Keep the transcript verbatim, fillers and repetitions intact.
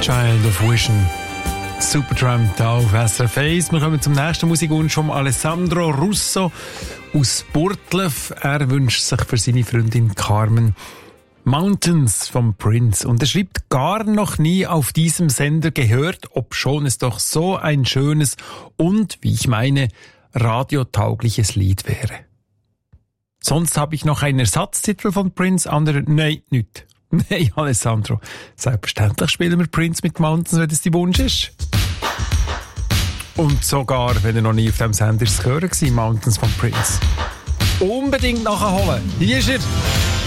Child of Vision. Supertramp da auf S R F eins. Wir kommen zum nächsten Musikwunsch von Alessandro Russo aus Burtlev. Er wünscht sich für seine Freundin Carmen Mountains vom Prince. Und er schreibt, gar noch nie auf diesem Sender gehört, obschon es doch so ein schönes und, wie ich meine, radiotaugliches Lied wäre. Sonst habe ich noch einen Ersatztitel von Prince, andere, nein, nicht. Nein, Alessandro, selbstverständlich spielen wir Prince mit Mountains, wenn das dein Wunsch ist. Und sogar, wenn er noch nie auf dem Sender zu hören war, Mountains von Prince. Unbedingt nachholen. Hier ist er.